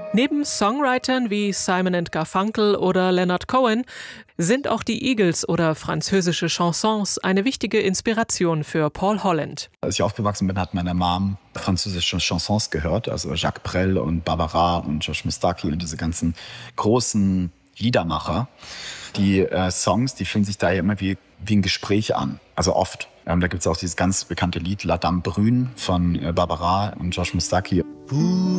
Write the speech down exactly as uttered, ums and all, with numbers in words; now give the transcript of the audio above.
Neben Songwritern wie Simon and Garfunkel oder Leonard Cohen sind auch die Eagles oder französische Chansons eine wichtige Inspiration für Paul Holland. Als ich aufgewachsen bin, hat meine Mom französische Chansons gehört, also Jacques Brel und Barbara und Georges Moustaki und diese ganzen großen Liedermacher. Die äh, Songs, die fühlen sich da ja immer wie, wie ein Gespräch an, also oft. Ähm, da gibt es auch dieses ganz bekannte Lied La Dame Brune von äh, Barbara und Georges Moustaki.